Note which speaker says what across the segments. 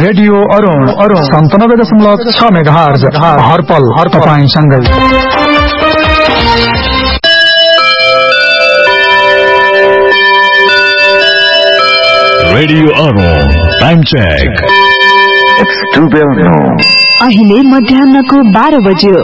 Speaker 1: Radio Arun 97.6 megahertz हरपल तपाईंसँगै।
Speaker 2: Radio Arun time check.
Speaker 3: It's 2 bells now.
Speaker 4: अहिले मध्याह्नको 12 बज्यो।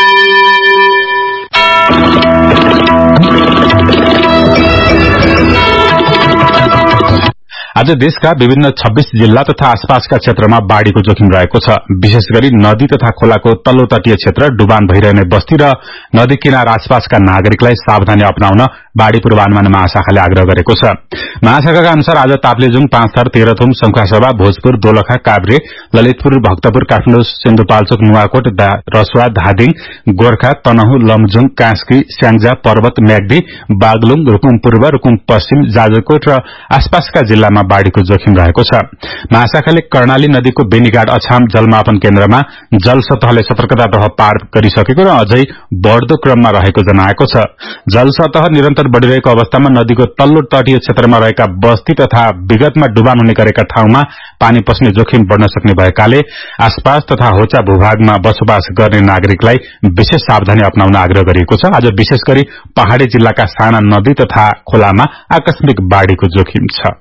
Speaker 5: आज देशका विभिन्न 26 जिल्ला तथा आसपासका क्षेत्रमा बाढ़ीको जोखिम रहेको छ। विशेष गरी नदी तथा खोलाको तल्लो तटीय क्षेत्र, डुबान भइरहने बस्ती र नदी किनार आसपासका नागरिकलाई सावधानी अपनाउन बाढ़ी पूर्वानुमान महाशाखाले आग्रह गरेको छ। महाशाखाका अनुसार आज ताप्लेजुङ, पाँचथर, तेह्रथुम, शंखुवासभा, भोजपुर, दोलखा, काभ्रे, ललितपुर, भक्तपुर, काठमाडौँ, सिन्धुपाल्चोक, नुवाकोट, रसुवा, धादिङ, गोर्खा, तनहु, लमजुङ, कास्की, स्याङ्जा, पर्वत, म्याग्दी, बागलुङ, रुकुम पूर्व, रुकुम पश्चिम, जाजरकोट र आसपासका जिल्लामा बाढ़ीको जोखिम रहेको छ। महाशाखाले कर्णाली नदीको बेनीघाट अछाम जलमापन केन्द्रमा जल सतहले सतर्कता तह पार गरिसकेको र अझै बढ्दो क्रममा रहेको जनाएको छ। जल सतह निरन्तर बढ़िरहेको अवस्थामा नदीको तल्लो तटीय क्षेत्रमा रहेका बस्ती तथा विगतमा डुबान हुने गरेका ठाउँमा पानी पस्ने जोखिम बढ़न सक्ने भएकाले आसपास तथा होचा भूभागमा बसोबास गर्ने नागरिकलाई विशेष सावधानी अपनाउन आग्रह गरिएको छ। आज विशेष गरी पहाड़ी जिल्लाका साना नदी तथा खोलामा आकस्मिक बाढ़ीको जोखिम छ।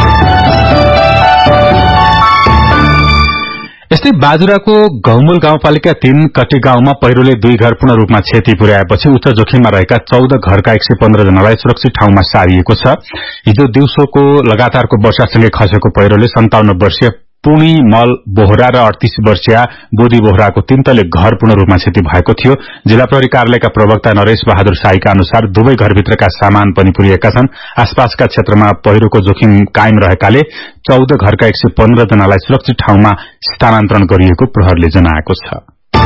Speaker 5: यस्तै बाजुराको गौमूल गाउँपालिका 3 कटी गाउँमा पहिरोले 2 घर पूर्ण रूपमा क्षति पुर्याएपछि उच्च जोखिममा रहेका 14 घरका 115 जनालाई सुरक्षित ठाउँमा सारिएको छ। हिजो दिउँसोको लगातारको वर्षासँगै खसेको पहिरोले 57 वर्षीय पुणी मल बोहरा र 38 वर्षीय बोधी बोहराको 3 तले घर पूर्ण रूपमा क्षति भएको थियो। जिल्ला प्रहरी कार्यालयका प्रवक्ता नरेश बहादुर शाहीका अनुसार दुवै घरभित्रका सामान पनि पुरिएका छन्। आसपासका क्षेत्रमा पहिरोको जोखिम कायम रहेकाले 14 घरका 115 जनालाई सुरक्षित ठाउँमा स्थानान्तरण गरिएको प्रहरीले जनाएको छ।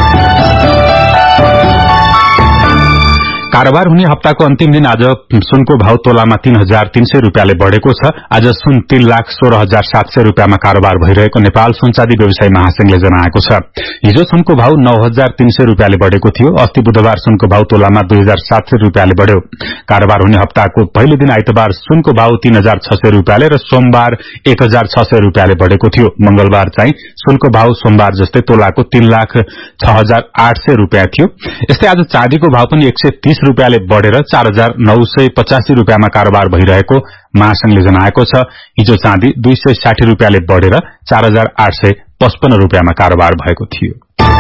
Speaker 5: कारोबार हुने हप्ताको अन्तिम दिन आज सुनको भाव तोलामा 3,300 रुपियाँले बढ़ेको छ। आज सुन 3,16,700 रुपियाँमा कारोबार भइरहेको नेपाल सुनचाँदी व्यवसायी महासंघले जनाएको छ। हिजो सुनको भाव 9,300 रुपियाँले बढ़ेको थियो। अस्ति बुधबार सुनको भाव तोलामा 2,700 रुपियाँले बढ़्यो। कारोबार हुने हप्ताको पहिलो दिन आइतबार सुनको भाव 3,600 रुपियाँले र सोमबार 1,600 रुपियाँले बढ़ेको थियो। मंगलबार चाहिँ सुनको भाव सोमबार जस्तै तोलाको 3,06,800 रुपियाँ थियो। यस्तै आज चाँदीको भाव पनि 130 रुपियाँले बढ़ेर 4,985 रुपियाँमा कारोबार भइरहेको महासंघले जनाएको छ। हिजो चाँदी 260 रुपियाँले बढ़ेर 4,855 रुपियाँमा कारोबार भएको थियो।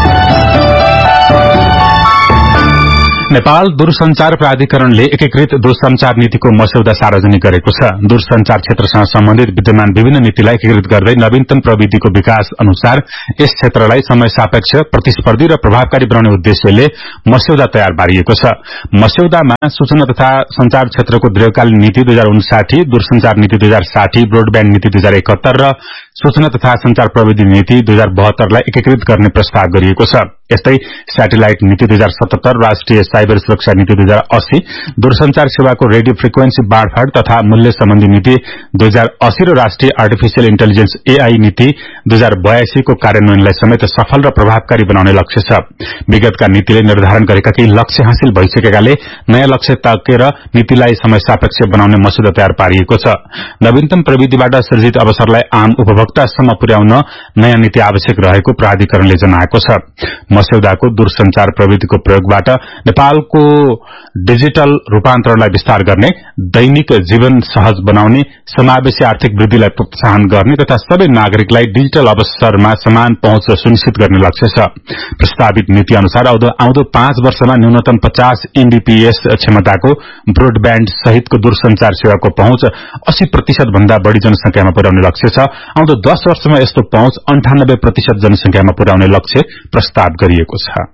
Speaker 5: नेपाल दूरसंचार प्राधिकरणले एकीकृत दूरसंचार नीतिको मस्यौदा सार्वजनिक गरेको छ। दूरसंचार क्षेत्रसँग सम्बन्धित विद्यमान विभिन्न नीतिलाई एकीकृत गर्दै नवीनतम प्रविधिको विकास अनुसार यस क्षेत्रलाई समय सापेक्ष, प्रतिस्पर्धी र प्रभावकारी बनाउने उद्देश्यले मस्यौदा तयार पारिएको छ। मस्यौदामा सूचना तथा संचार क्षेत्रको दीर्घकालीन नीति 2059, दूरसंचार नीति 2060, ब्रोडब्याण्ड नीति 2071 र सूचना तथा संचार प्रविधि नीति 2072 लाई एकीकृत गर्ने प्रस्ताव गरिएको छ। यस्तै स्याटेलाइट नीति 2077, राष्ट्रिय साइबर सुरक्षा नीति 2080, दूरसंचार सेवाको रेडियो फ्रिक्वेन्सी बाँडफाँड तथा मूल्य सम्बन्धी नीति 2080 र राष्ट्रिय आर्टिफिशियल इन्टेलिजेन्स AI नीति 2082 को कार्यान्वयनलाई समेत सफल र प्रभावकारी बनाउने लक्ष्य छ। विगतका नीतिले निर्धारण गरेका केही लक्ष्य हासिल भइसकेकाले नयाँ लक्ष्य तकेर नीतिलाई समय सापेक्ष बनाउने मस्यौदा तयार पारिएको छ। नवीनतम प्रविधिबाट सृजित अवसरलाई आम उपभोक्तासम्म पुर्याउन नयाँ नीति आवश्यक रहेको प्राधिकरणले जनाएको छ। मस्यौदाको दूरसंचार प्रविधिको प्रयोगबाट नेपालको डिजिटल रूपान्तरणलाई विस्तार गर्ने, दैनिक जीवन सहज बनाउने, समावेशी आर्थिक वृद्धिलाई प्रोत्साहन गर्ने तथा सबै नागरिकलाई डिजिटल अवसरमा समान पहुँच सुनिश्चित गर्ने लक्ष्य छ। प्रस्तावित नीति अनुसार आउँदो 5 वर्षमा न्यूनतम 50 Mbps क्षमताको ब्रोडब्याण्ड सहितको दूरसंचार सेवाको पहुँच 80% भन्दा बढ़ी जनसंख्यामा पुर्याउने लक्ष्य छ। आउँदो 10 वर्षमा यस्तो पहुँच 98% जनसंख्यामा पुर्याउने लक्ष्य प्रस्ताव गरिएको छ।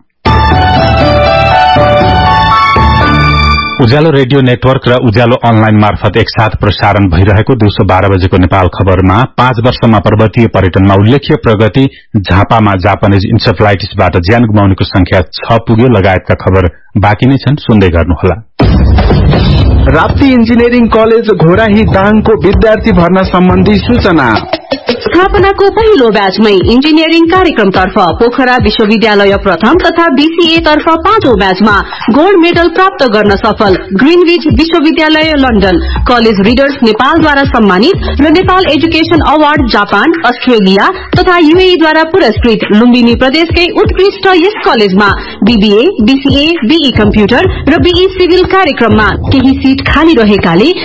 Speaker 5: उज्यालो रेडियो नेटवर्क र उज्यालो अनलाइन मार्फत एकसाथ प्रसारण भइरहेको दिउँसो 12 बजेको नेपाल खबरमा 5 वर्षमा पर्वतीय पर्यटनमा उल्लेख्य प्रगति, झापामा जापानिज इन्सेफ्लाइटिसबाट ज्यान गुमाउनेको संख्या 6 पुग्यो लगायतका खबर बाँकी नै छन्, सुन्दै गर्नुहोला।
Speaker 6: राप्ती इन्जिनियरिङ कलेज घोराही दाङको विद्यार्थी भर्ना सम्बन्धी सूचना। स्थापनाको पहिलो ब्याचमै इन्जिनियरिङ कार्यक्रमतर्फ पोखरा विश्वविद्यालय प्रथम तथा बीसीए तर्फ 5औं ब्याचमा गोल्ड मेडल प्राप्त गर्न सफल ग्रीनविच विश्वविद्यालय लन्डन, कलेज रिडर्स नेपालद्वारा सम्मानित र Nepal education award Japan, Australia तथा यूएईद्वारा पुरस्कृत लुम्बिनी प्रदेशकै उत्कृष्ट यस कलेजमा बीबीए, बीसीए, बीई कम्प्युटर र बीई सिभिल कार्यक्रममा केही सीट खाली रहेकाले